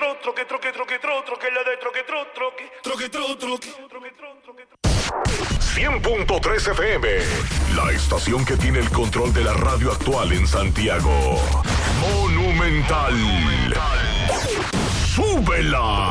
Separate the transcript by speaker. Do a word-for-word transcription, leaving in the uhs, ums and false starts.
Speaker 1: tro, troque, troque, troque, tro, troque, la de troque, tro, troque, troque, tro, troque, troque, tro, troque.
Speaker 2: cien punto tres F M, la estación que tiene el control de la radio actual en Santiago. Monumental. ¡Súbela!